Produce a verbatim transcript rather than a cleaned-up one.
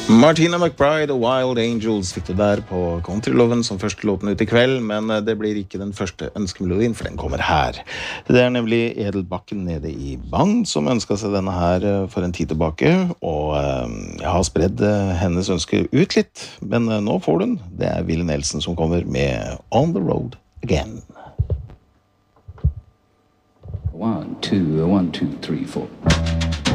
Martina McBride og Wild Angels fikk du der på Countryloven som første låten ut i kveld, men det blir ikke den første ønskemelodien, for den kommer her. Det er nemlig Edelbakken nede i Bagn som ønsket seg denne her for en tid tilbake, og jeg har spredd hennes ønske ut litt, men nå får du den. Det er Willie Nelson som kommer med On the Road Again. One, two, one, two, three, four.